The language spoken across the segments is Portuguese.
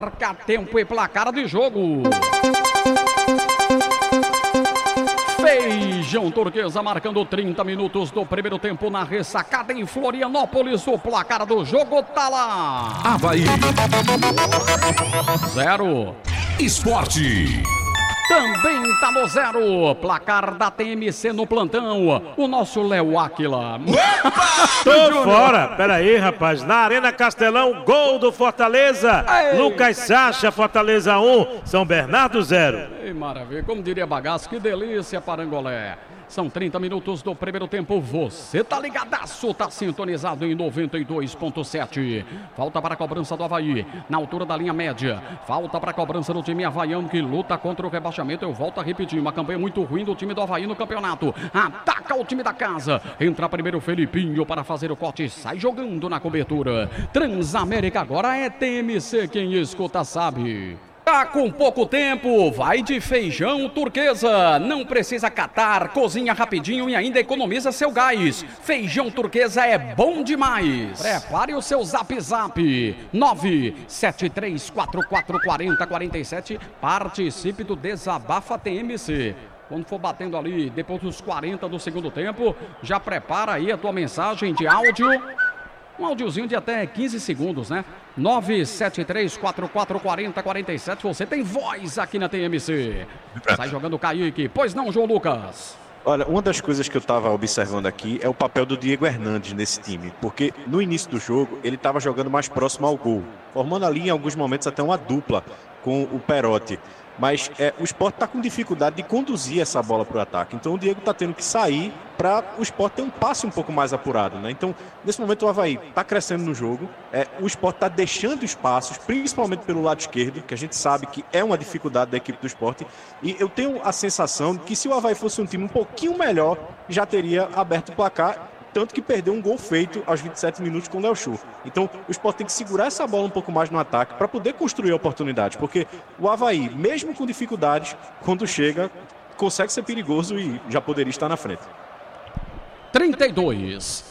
Marca tempo e placar de jogo. Feijão Turquesa marcando 30 minutos do primeiro tempo na ressacada em Florianópolis. O placar do jogo tá lá. Avaí 0. Esporte também tá no 0. Placar da TMC no plantão. O nosso Léo Áquila. Tô fora. Pera aí, rapaz. Na Arena Castelão, gol do Fortaleza. Ei. Lucas Sacha, Fortaleza 1, São Bernardo 0. Ei, maravilha. Como diria Bagaço, que delícia, Parangolé. São 30 minutos do primeiro tempo. Você tá ligadaço, tá sintonizado em 92.7. Falta para a cobrança do Avaí, na altura da linha média. Falta para a cobrança do time havaiano que luta contra o rebaixamento. Eu volto a repetir, uma campanha muito ruim do time do Avaí no campeonato. Ataca o time da casa. Entra primeiro o Felipinho para fazer o corte. Sai jogando na cobertura. Transamérica agora é TMC. Quem escuta sabe. Tá com pouco tempo, vai de Feijão Turquesa. Não precisa catar, cozinha rapidinho e ainda economiza seu gás. Feijão Turquesa é bom demais. Prepare o seu zap. 973444047. Participe do Desabafa TMC. Quando for batendo ali, depois dos 40 do segundo tempo, já prepara aí a tua mensagem de áudio. Um áudiozinho de até 15 segundos, né? 973444047. Você tem voz aqui na TMC. Sai jogando o Kaique. Pois não, João Lucas? Olha, uma das coisas que eu estava observando aqui é o papel do Diego Hernandes nesse time. Porque no início do jogo, ele estava jogando mais próximo ao gol. Formando ali, em alguns momentos, até uma dupla com o Perotti. Mas o Sport está com dificuldade de conduzir essa bola para o ataque. Então o Diego está tendo que sair para o Sport ter um passe um pouco mais apurado, né? Então, nesse momento o Avaí está crescendo no jogo. O Sport está deixando espaços, principalmente pelo lado esquerdo, que a gente sabe que é uma dificuldade da equipe do Sport. E eu tenho a sensação de que se o Avaí fosse um time um pouquinho melhor, já teria aberto o placar. Tanto que perdeu um gol feito aos 27 minutos com o Léo Chu. Então, o Sport tem que segurar essa bola um pouco mais no ataque para poder construir oportunidades. Porque o Avaí, mesmo com dificuldades, quando chega, consegue ser perigoso e já poderia estar na frente. 32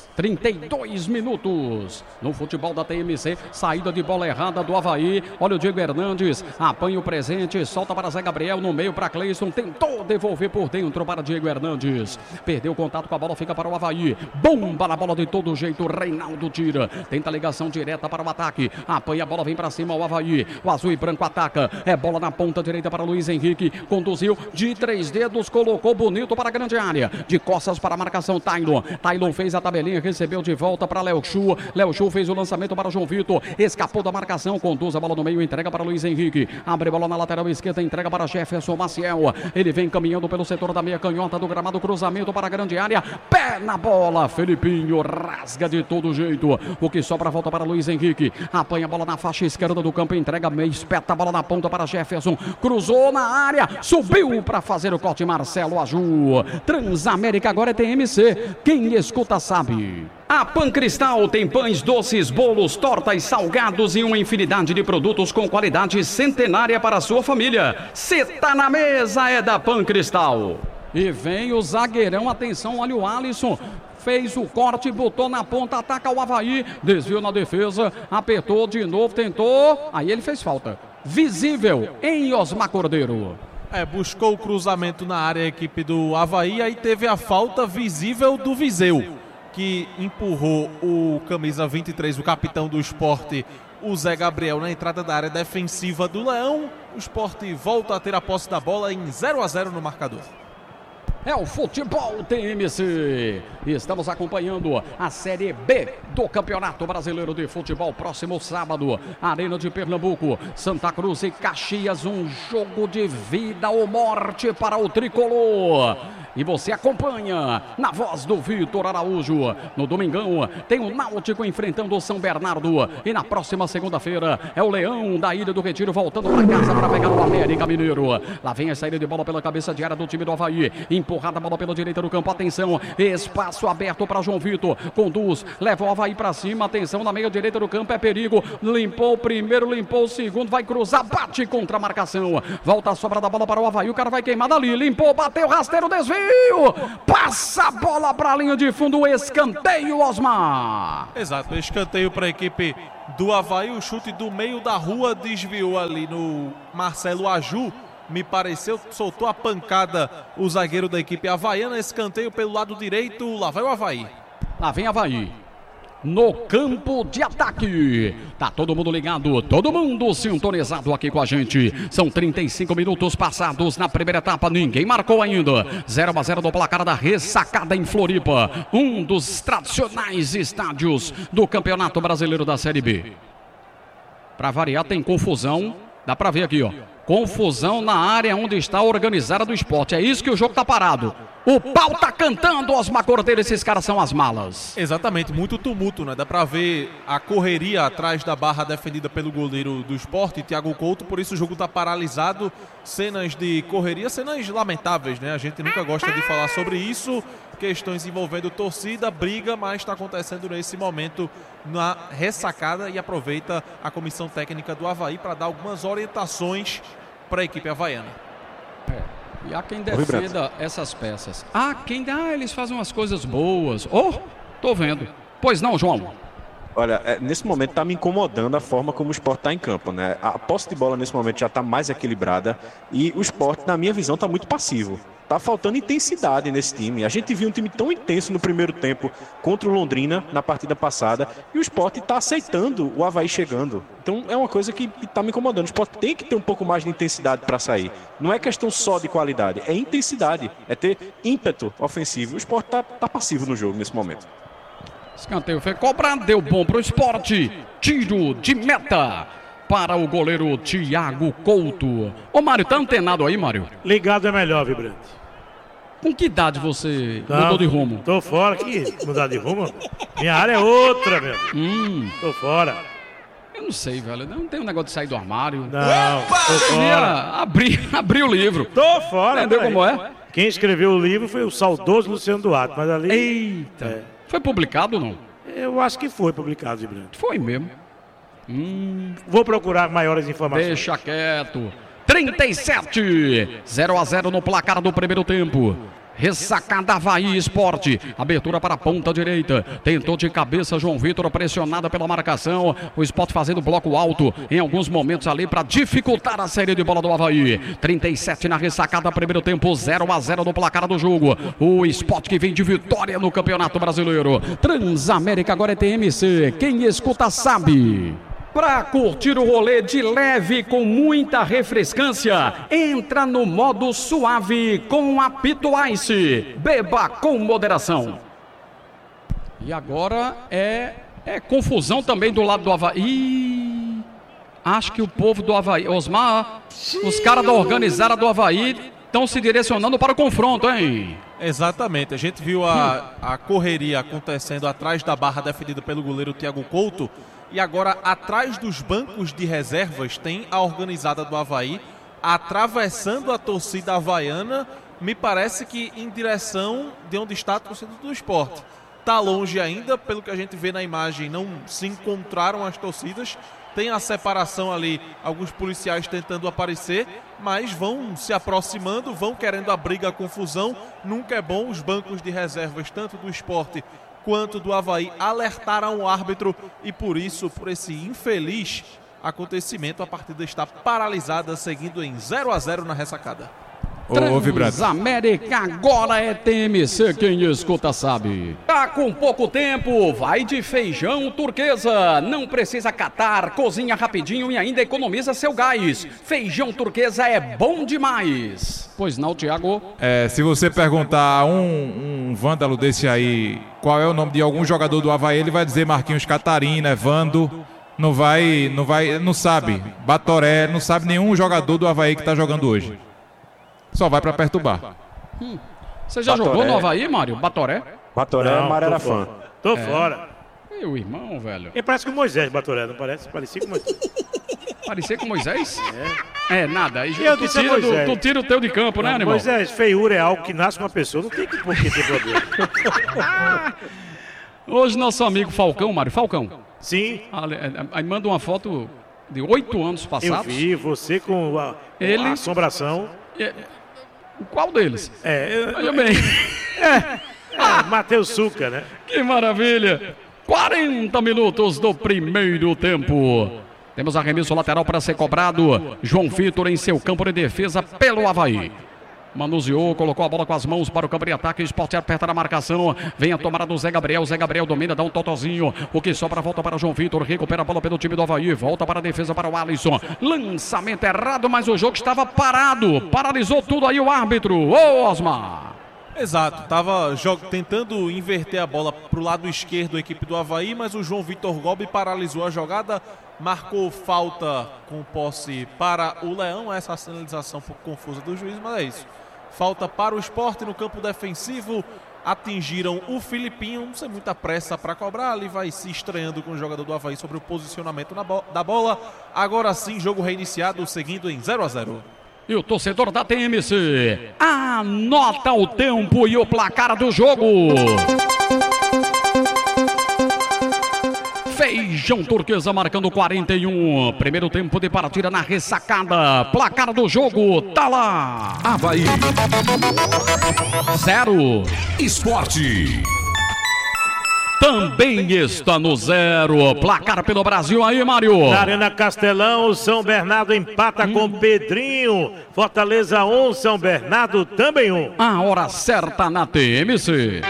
minutos no futebol da TMC. Saída de bola errada do Avaí. Olha o Diego Hernandes, apanha o presente, solta para Zé Gabriel, no meio para Cleison, tentou devolver por dentro para Diego Hernandes, perdeu o contato com a bola, fica para o Avaí, bomba na bola de todo jeito, Reinaldo tira, tenta ligação direta para o ataque, apanha a bola, vem para cima o Avaí, o azul e branco ataca, é bola na ponta direita para Luiz Henrique, conduziu de 3 dedos, colocou bonito para a grande área, de costas para a marcação Taylon fez a tabelinha, recebeu de volta para Léo Chu. Léo Chu fez o lançamento para João Vitor. Escapou da marcação. Conduz a bola no meio. Entrega para Luiz Henrique. Abre bola na lateral esquerda. Entrega para Jefferson Maciel. Ele vem caminhando pelo setor da meia canhota do gramado. Cruzamento para a grande área. Pé na bola. Felipinho rasga de todo jeito. O que sobra volta para Luiz Henrique. Apanha a bola na faixa esquerda do campo. Entrega meio. Espeta a bola na ponta para Jefferson. Cruzou na área. Subiu para fazer o corte. Marcelo Aju. Transamérica agora é TMC. Quem escuta sabe. A Pancristal tem pães, doces, bolos, tortas, salgados e uma infinidade de produtos com qualidade centenária para a sua família. Cê tá na mesa, é da Pancristal. E vem o zagueirão, atenção, olha o Alisson. Fez o corte, botou na ponta, ataca o Avaí, desviou na defesa, apertou de novo, tentou, aí ele fez falta. Visível em Osmar Cordeiro. Buscou o cruzamento na área a equipe do Avaí, aí teve a falta visível do Viseu, que empurrou o camisa 23, o capitão do Sport, o Zé Gabriel, na entrada da área defensiva do Leão. O Sport volta a ter a posse da bola em 0-0 no marcador. É o futebol TMC. Estamos acompanhando a Série B do Campeonato Brasileiro de Futebol. Próximo sábado, Arena de Pernambuco, Santa Cruz e Caxias. Um jogo de vida ou morte para o tricolor. E você acompanha na voz do Vitor Araújo. No domingão tem o Náutico enfrentando o São Bernardo. E na próxima segunda-feira é o Leão da Ilha do Retiro voltando para casa para pegar o América Mineiro. Lá vem a saída de bola pela cabeça de área do time do Avaí. Empurrada a bola pela direita do campo. Atenção, espaço aberto para João Vitor. Conduz, leva o Avaí para cima. Atenção, na meia direita do campo é perigo. Limpou o primeiro, limpou o segundo. Vai cruzar, bate contra a marcação. Volta a sobra da bola para o Avaí. O cara vai queimar dali. Limpou, bateu, rasteiro, desvio. Partiu! Passa a bola para a linha de fundo, escanteio, Osmar. Exato, escanteio para a equipe do Avaí. O chute do meio da rua desviou ali no Marcelo Aju. Me pareceu, soltou a pancada o zagueiro da equipe havaiana. Escanteio pelo lado direito, lá vai o Avaí. Lá vem Avaí. No campo de ataque. Tá todo mundo ligado, todo mundo sintonizado aqui com a gente. São 35 minutos passados na primeira etapa, ninguém marcou ainda. 0-0 no placar da Ressacada em Floripa, um dos tradicionais estádios do Campeonato Brasileiro da Série B. Para variar, tem confusão. Dá pra ver aqui, ó. Confusão na área onde está organizada do esporte. É isso que o jogo tá parado. O pau tá cantando, Osmar Cordeiro, esses caras são as malas. Exatamente, muito tumulto, né? Dá pra ver a correria atrás da barra defendida pelo goleiro do esporte, Thiago Couto, por isso o jogo tá paralisado. Cenas de correria, cenas lamentáveis, né? A gente nunca gosta de falar sobre isso. Questões envolvendo torcida, briga, mas está acontecendo nesse momento na Ressacada e aproveita a comissão técnica do Avaí para dar algumas orientações para a equipe havaiana. E há quem defenda essas peças. Há quem eles fazem umas coisas boas. Tô vendo. Pois não, João? Olha, nesse momento está me incomodando a forma como o Sport está em campo, né? A posse de bola nesse momento já está mais equilibrada e o Sport, na minha visão, está muito passivo. Tá faltando intensidade nesse time. A gente viu um time tão intenso no primeiro tempo contra o Londrina na partida passada e o Sport está aceitando o Avaí chegando. Então é uma coisa que está me incomodando. O Sport tem que ter um pouco mais de intensidade para sair. Não é questão só de qualidade, é intensidade, é ter ímpeto ofensivo. O Sport tá passivo no jogo nesse momento. Escanteio foi cobrado, deu bom pro Sport. Tiro de meta para o goleiro Thiago Couto. Ô Mário, tá antenado aí, Mário? Ligado é melhor, Vibrante. Com que idade você mudou de rumo? Tô fora aqui, mudar de rumo. Minha área é outra, meu. Tô fora. Eu não sei, velho. Não tem um negócio de sair do armário. Não, tô fora. Abrir o livro. Tô fora. Entendeu como é? Quem escreveu o livro foi o saudoso Luciano Duarte, mas ali... Eita. Foi publicado ou não? Eu acho que foi publicado, Vibrante. Foi mesmo. Vou procurar maiores informações. Deixa quieto. 37, 0-0 no placar do primeiro tempo. Ressacada Avaí Esporte. Abertura para a ponta direita. Tentou de cabeça João Vitor, pressionada pela marcação. O Sport fazendo bloco alto em alguns momentos ali para dificultar a série de bola do Avaí. 37 na ressacada, primeiro tempo. 0-0 no placar do jogo. O Sport que vem de vitória no Campeonato Brasileiro. Transamérica agora é TMC. Quem escuta sabe. Para curtir o rolê de leve com muita refrescância, entra no modo suave com Apito Ice. Beba com moderação. E agora é confusão também do lado do Avaí. Acho que o povo do Avaí, Osmar, os caras da organizada do Avaí estão se direcionando para o confronto, hein? Exatamente, a gente viu a correria acontecendo atrás da barra defendida pelo goleiro Thiago Couto. E agora, atrás dos bancos de reservas, tem a organizada do Avaí, atravessando a torcida havaiana, me parece que em direção de onde está a torcida do Sport. Está longe ainda, pelo que a gente vê na imagem, não se encontraram as torcidas. Tem a separação ali, alguns policiais tentando aparecer, mas vão se aproximando, vão querendo a briga, a confusão. Nunca é bom os bancos de reservas, tanto do Sport quanto do Avaí, alertaram o árbitro e por isso, por esse infeliz acontecimento, a partida está paralisada, seguindo em 0-0 na ressacada. Transamérica agora é TMC, quem escuta sabe. Tá com pouco tempo, vai de Feijão Turquesa. Não precisa catar, cozinha rapidinho e ainda economiza seu gás. Feijão Turquesa é bom demais. Pois não, Thiago? Se você perguntar a um vândalo desse aí qual é o nome de algum jogador do Avaí, ele vai dizer Marquinhos Catarina, Vando. Não sabe. Batoré, não sabe nenhum jogador do Avaí que tá jogando hoje. Só vai pra perturbar. Você já jogou no Avaí, Mário? Batoré? Batoré, Mário era fã. Tô fora. Meu irmão, velho. Ele parece com o Moisés, Batoré, não parece? Parecia com o Moisés. Parecia com Moisés? Nada. Aí tu tira o teu de campo, né, animal? Moisés, feiura é algo que nasce com uma pessoa, não tem por que ter problema. Hoje nosso amigo Falcão, Mário, Falcão. Sim. Aí manda uma foto de 8 anos passados. Eu vi você com a assombração. Qual deles? Olha bem. Matheus Suca, né? Que maravilha. 40 minutos do primeiro tempo. Temos arremesso lateral para ser cobrado. João Vitor em seu campo de defesa pelo Avaí. Manuseou, colocou a bola com as mãos para o campo de ataque. Sport aperta na marcação. Vem a tomada do Zé Gabriel. Zé Gabriel domina, dá um totozinho. O que sobra, volta para João Vitor. Recupera a bola pelo time do Avaí. Volta para a defesa para o Alisson. Lançamento errado, mas o jogo estava parado. Paralisou tudo aí o árbitro. Ô, Osmar. Exato, estava tentando inverter a bola para o lado esquerdo da equipe do Avaí, mas o João Vitor Gobi paralisou a jogada, marcou falta com posse para o Leão. Essa sinalização um pouco confusa do juiz, mas é isso. Falta para o Sport no campo defensivo. Atingiram o Filipinho, sem muita pressa para cobrar. Ali vai se estranhando com o jogador do Avaí sobre o posicionamento da bola. Agora sim, jogo reiniciado, seguindo em 0-0. E o torcedor da TMC anota o tempo e o placar do jogo. Feijão Turquesa marcando 41. Primeiro tempo de partida na ressacada. Placar do jogo, tá lá. Avaí 0. Esporte. Também está no 0. Placar pelo Brasil aí, Mário. Na Arena Castelão, o São Bernardo empata com Pedrinho. Fortaleza 1, São Bernardo também 1. A hora certa na TMC.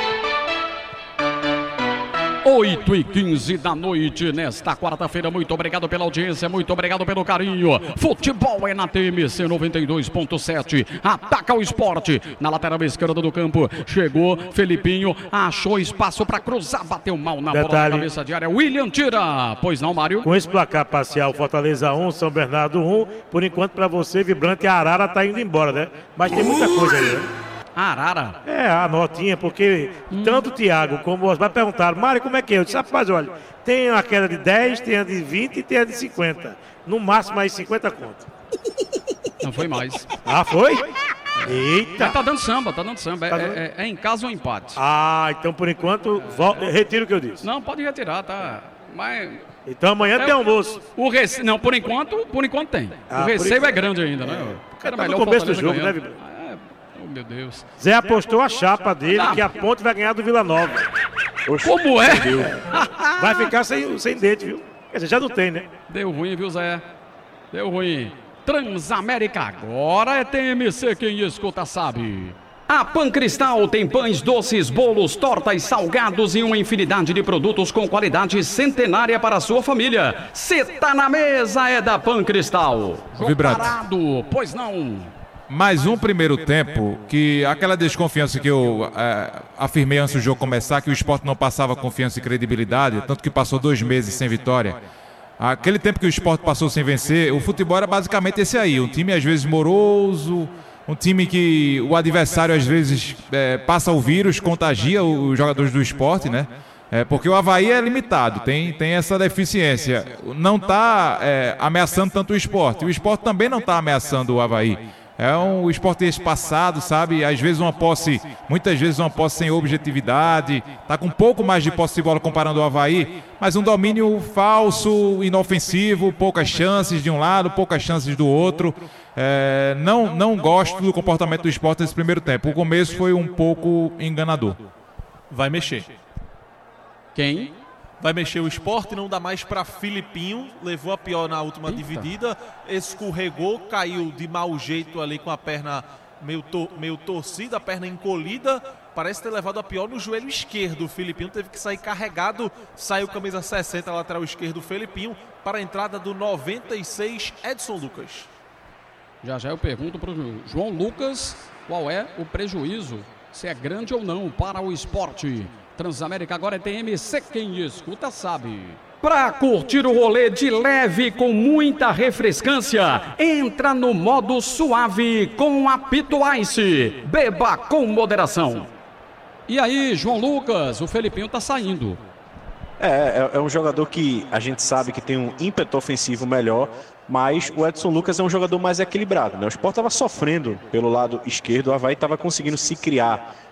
8h15 da noite nesta quarta-feira. Muito obrigado pela audiência, muito obrigado pelo carinho. Futebol é na TMC 92.7. Ataca o Esporte na lateral esquerda do campo. Chegou Felipinho, achou espaço para cruzar, bateu mal na bola na cabeça de área. William tira. Pois não, Mário? Com esse placar parcial, Fortaleza 1, São Bernardo 1. Por enquanto, para você, Vibrante, a Arara tá indo embora, né? Mas tem muita coisa aí, né? Arara. A notinha, porque tanto o Thiago como o Osmar perguntaram, Mário, como é que é? Eu disse, rapaz, olha, tem a queda de 10, tem a de 20 e tem a de 50. No máximo aí 50 conto. Não foi mais. Ah, foi? Eita. Mas tá dando samba, tá dando samba. É em casa ou empate. Então por enquanto, retiro o que eu disse. Não, pode retirar, tá? Mas... Então amanhã tem almoço. Não, por enquanto tem. O receio é grande ainda, né? Era melhor no começo do jogo, né, Vibrante? Meu Deus. Zé apostou a chapa dele que a Ponte vai ganhar do Vila Nova. Como é? Vai ficar sem dente, viu? Quer dizer, já não tem, né? Deu ruim, viu, Zé? Deu ruim. Transamérica agora é TMC, quem escuta sabe. A Pancristal tem pães, doces, bolos, tortas, salgados e uma infinidade de produtos com qualidade centenária para a sua família. Se tá na mesa é da Pancristal. Vibrante. Parado, pois não. Mais um primeiro tempo que aquela desconfiança que eu afirmei antes do jogo começar, que o Sport não passava confiança e credibilidade, tanto que passou 2 meses sem vitória. Aquele tempo que o Sport passou sem vencer, o futebol era basicamente esse aí, um time às vezes moroso, um time que o adversário às vezes passa o vírus, contagia os jogadores do Sport, né? Porque o Avaí é limitado, tem essa deficiência, não está ameaçando tanto o Sport, o Sport também não está ameaçando o Avaí. O Sport espaçado, sabe? Às vezes muitas vezes uma posse sem objetividade, tá com um pouco mais de posse de bola comparando o Avaí, mas um domínio falso, inofensivo, poucas chances de um lado, poucas chances do outro. Não gosto do comportamento do Sport nesse primeiro tempo. O começo foi um pouco enganador. Vai mexer. Quem? Vai mexer o Sport, não dá mais para Filipinho, levou a pior na última dividida, escorregou, caiu de mau jeito ali com a perna meio torcida, a perna encolhida, parece ter levado a pior no joelho esquerdo. O Filipinho teve que sair carregado, saiu camisa 60, lateral esquerdo, Filipinho, para a entrada do 96, Edson Lucas. Já eu pergunto para o João Lucas qual é o prejuízo, se é grande ou não para o esporte. Transamérica agora é TMC, quem escuta sabe. Pra curtir o rolê de leve com muita refrescância, entra no modo suave com Apito Ice. Beba com moderação. E aí, João Lucas, o Felipinho tá saindo. É um jogador que a gente sabe que tem um ímpeto ofensivo melhor, mas o Edson Lucas é um jogador mais equilibrado, né? O Sport estava sofrendo pelo lado esquerdo, o Avaí estava conseguindo se criar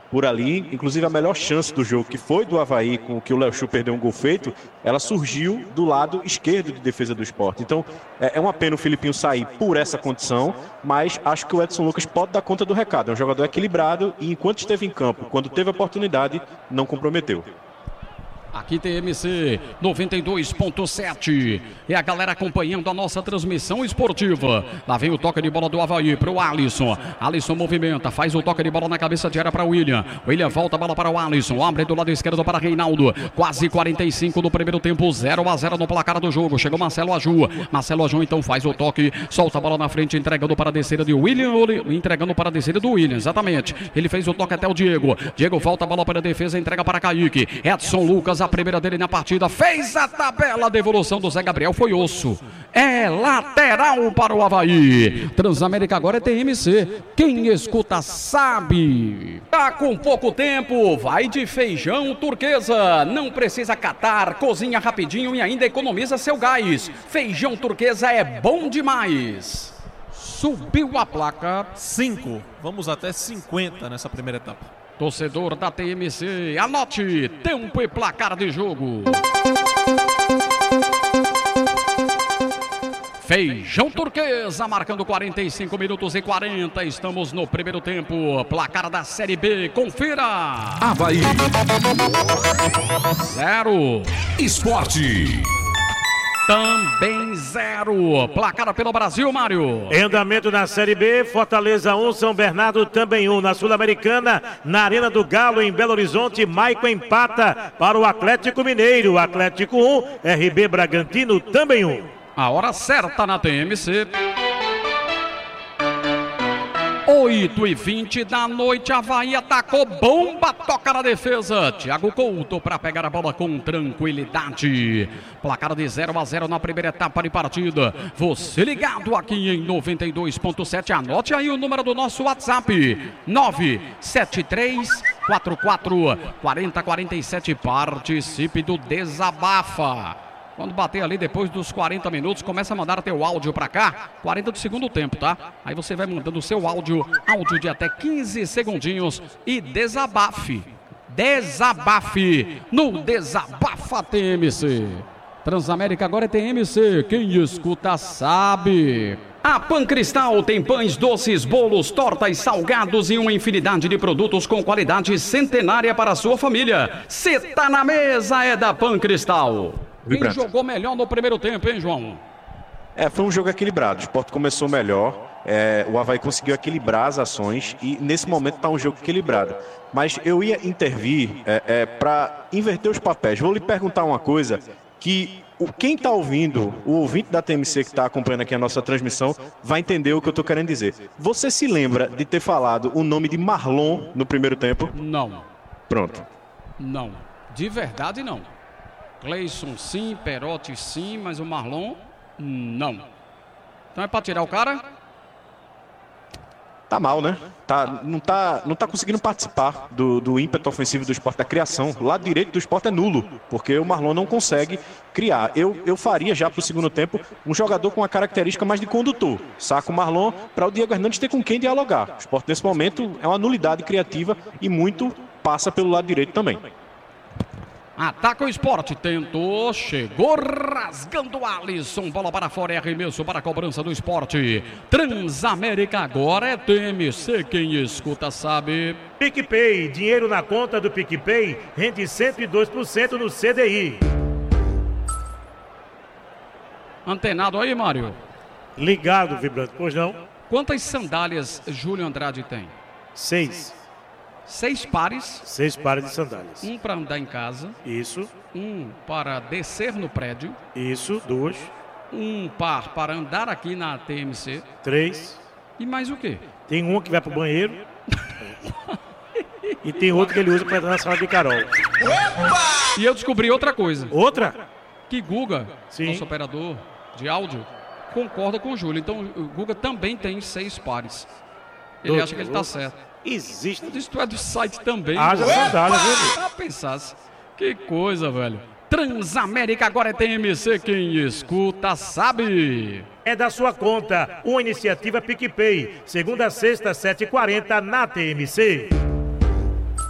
por ali. Inclusive a melhor chance do jogo, que foi do Avaí, com que o Léo Chu perdeu um gol feito, ela surgiu do lado esquerdo de defesa do Sport. Então é uma pena o Filipinho sair por essa condição, mas acho que o Edson Lucas pode dar conta do recado. É um jogador equilibrado e enquanto esteve em campo, quando teve a oportunidade, não comprometeu. Aqui TMC 92.7. É a galera acompanhando a nossa transmissão esportiva. Lá vem o toque de bola do Avaí para o Alisson. Alisson movimenta, faz o toque de bola na cabeça de área para o William. William volta a bola para o Alisson. Abre do lado esquerdo para Reinaldo. Quase 45 do primeiro tempo, 0-0 no placar do jogo. Chegou Marcelo Aju. Marcelo Aju então faz o toque, solta a bola na frente, entregando para a descida de William. Entregando para a descida do William, exatamente. Ele fez o toque até o Diego. Diego volta a bola para a defesa, entrega para Kaique. Edson Lucas, a primeira dele na partida, fez a tabela, a devolução do Zé Gabriel foi osso. É lateral para o Avaí. Transamérica agora é TMC. Quem escuta sabe. Tá com pouco tempo, vai de feijão turquesa. Não precisa catar, cozinha rapidinho e ainda economiza seu gás. Feijão turquesa é bom demais. Subiu a placa. 5. Vamos até 50 nessa primeira etapa. Torcedor da TMC, anote tempo e placar de jogo. Feijão turquesa, marcando 45 minutos e 40. Estamos no primeiro tempo. Placar da Série B, confira. Avaí 0. Esporte. Também 0. Placar pelo Brasil, Mário. Em andamento na Série B, Fortaleza 1, São Bernardo também 1. Na Sul-Americana, na Arena do Galo, em Belo Horizonte, Maico empata para o Atlético Mineiro. Atlético 1, RB Bragantino também 1. A hora certa na TMC. 8h20 da noite, Avaí atacou, bomba, toca na defesa. Thiago Couto para pegar a bola com tranquilidade. Placar de 0-0 na primeira etapa de partida. Você ligado aqui em 92.7, anote aí o número do nosso WhatsApp: 973-44-4047. Participe do Desabafa. Quando bater ali depois dos 40 minutos, começa a mandar teu áudio pra cá, 40 do segundo tempo, tá? Aí você vai mandando o seu áudio de até 15 segundinhos e desabafe. Desabafe no Desabafa TMC. Transamérica agora é TMC, quem escuta sabe. A Pancristal tem pães, doces, bolos, tortas, salgados e uma infinidade de produtos com qualidade centenária para a sua família. Cê tá na mesa, é da Pancristal. Quem jogou melhor no primeiro tempo, hein, João? Foi um jogo equilibrado. O Sport começou melhor. O Avaí conseguiu equilibrar as ações e nesse momento está um jogo equilibrado. Mas eu ia intervir para inverter os papéis. Vou lhe perguntar uma coisa que quem está ouvindo, o ouvinte da TMC que está acompanhando aqui a nossa transmissão, vai entender o que eu estou querendo dizer. Você se lembra de ter falado o nome de Marlon no primeiro tempo? Não. Pronto. Não. De verdade, não. Cleison sim, Perotti sim, mas o Marlon não. Então é para tirar o cara? Tá mal, né? Não tá conseguindo participar do ímpeto ofensivo do Sport, da criação. O lado direito do Sport é nulo, porque o Marlon não consegue criar. Eu faria já pro segundo tempo um jogador com uma característica mais de condutor. Saca o Marlon para o Diego Hernandes ter com quem dialogar. O Sport nesse momento é uma nulidade criativa e muito passa pelo lado direito também. Ataca o Sport, tentou, chegou rasgando o Alisson, bola para fora, é arremesso para a cobrança do Sport. Transamérica agora é TMC, quem escuta sabe. PicPay, dinheiro na conta do PicPay, rende 102% no CDI. Antenado aí, Mário? Ligado, vibrante, pois não? Quantas sandálias Júlio Andrade tem? 6. 6 pares. 6 pares de sandálias. Um para andar em casa. Isso. Um para descer no prédio. Isso, 2. Um par para andar aqui na TMC. 3. E mais o quê? Tem um que vai pro banheiro. E tem outro que ele usa para entrar na sala de Carol. Opa! E eu descobri outra coisa. Outra? Que Guga, sim, nosso operador de áudio, concorda com o Júlio. Então o Guga também tem 6 pares. Ele acha que ele tá certo. Existe. Isso é do site também. Haja sandália, viu? Ah, pensasse. Que coisa, velho. Transamérica agora é TMC, quem escuta sabe. É da sua conta, uma iniciativa PicPay. Segunda a sexta, 7h40 na TMC.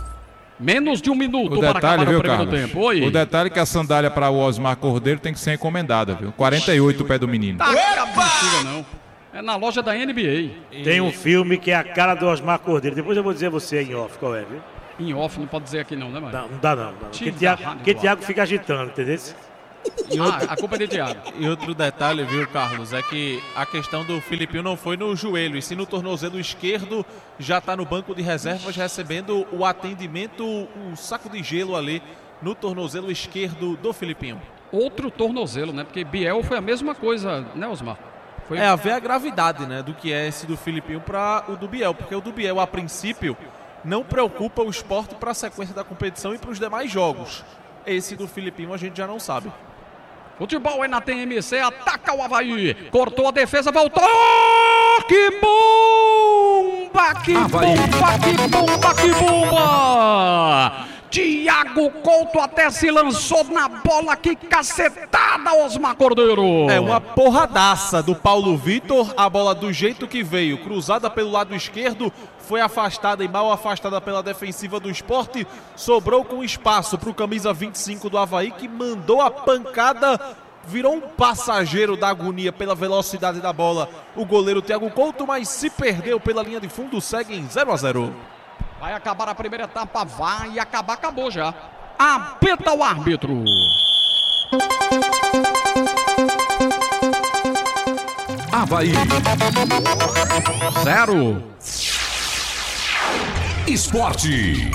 Menos de um minuto O para detalhe, acabar viu, o primeiro Carlos? tempo. Oi. O detalhe é que a sandália para o Osmar Cordeiro tem que ser encomendada, viu? 48 o pé do menino. Tá, bexiga, não. É na loja da NBA. Tem um filme que é a cara do Osmar Cordeiro. Depois eu vou dizer a você em off qual é, viu? Em off não pode dizer aqui não, né, mano? Não dá não. Porque Thiago fica agitando, entendeu? A culpa é de Thiago. E outro detalhe, viu, Carlos, é que a questão do Filipinho não foi no joelho, e sim no tornozelo esquerdo. Já está no banco de reservas recebendo o atendimento, um saco de gelo ali no tornozelo esquerdo do Filipinho. Outro tornozelo, né? Porque Biel foi a mesma coisa, né, Osmar? Foi... É, a ver a gravidade, né, do que é esse do Filipinho para o do Biel, porque o do Biel, a princípio, não preocupa o esporte para a sequência da competição e para os demais jogos. Esse do Filipinho a gente já não sabe. Futebol é na TMC, ataca o Avaí, cortou a defesa, voltou, que bomba, que Avaí. bomba, que bomba, que bomba! Thiago Couto até se lançou na bola, que cacetada, Osmar Cordeiro! É uma porradaça do Paulo Vitor, a bola do jeito que veio, cruzada pelo lado esquerdo, foi afastada e mal afastada pela defensiva do Sport, sobrou com espaço para o camisa 25 do Avaí, que mandou a pancada, virou um passageiro da agonia pela velocidade da bola, o goleiro Thiago Couto, mas se perdeu pela linha de fundo, segue em 0-0. Vai acabar a primeira etapa, vai acabar, acabou já. Apita o árbitro. Avaí. 0. Esporte.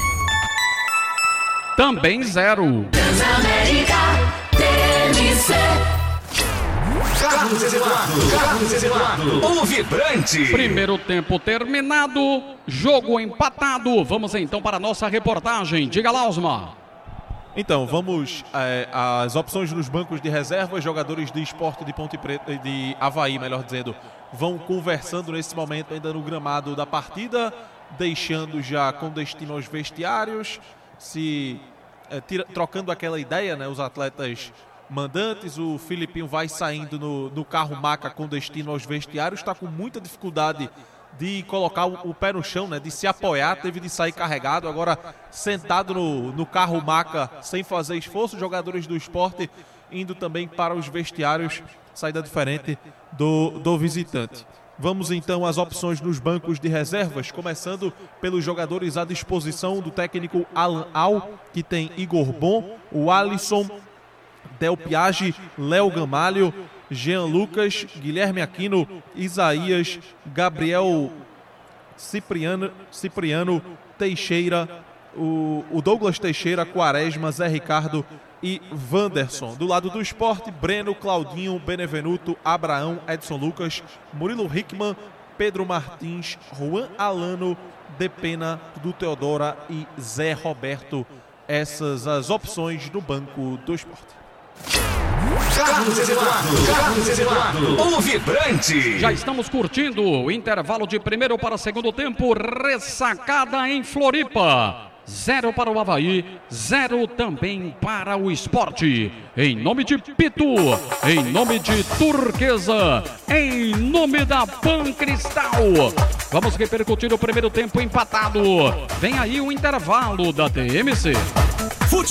Também 0. Transamérica TMC. Carlos Eduardo. O vibrante. Primeiro tempo terminado, jogo empatado. Vamos então para a nossa reportagem. Diga lá, Osmar. Então, vamos às opções nos bancos de reservas. Jogadores de Sport de Ponte Preta, de Avaí, melhor dizendo, vão conversando nesse momento ainda no gramado da partida, deixando já com destino aos vestiários, trocando aquela ideia, né, os atletas mandantes. O Filipinho vai saindo no carro maca com destino aos vestiários, está com muita dificuldade de colocar o pé no chão, né, de se apoiar, teve de sair carregado, agora sentado no carro maca sem fazer esforço. Jogadores do Sport indo também para os vestiários, saída diferente do visitante. Vamos então às opções nos bancos de reservas, começando pelos jogadores à disposição do técnico Alan Al, que tem Igor Bom, o Alisson, Del Piage, Léo Gamalho, Jean Lucas, Guilherme Aquino, Isaías, Gabriel Cipriano Teixeira, o Douglas Teixeira, Quaresma, Zé Ricardo e Wanderson. Do lado do Sport, Breno, Claudinho, Benevenuto, Abraão, Edson Lucas, Murilo Hickman, Pedro Martins, Juan Alano, Depena, do Teodora e Zé Roberto. Essas as opções no banco do Sport. Carlos Eduardo. O vibrante. Já estamos curtindo o intervalo de primeiro para segundo tempo. Ressacada em Floripa. 0 para o Avaí, 0 também para o Sport. Em nome de Pitu, em nome de Turquesa, em nome da Pan Cristal. Vamos repercutir o primeiro tempo empatado. Vem aí o intervalo da TMC. Futebol.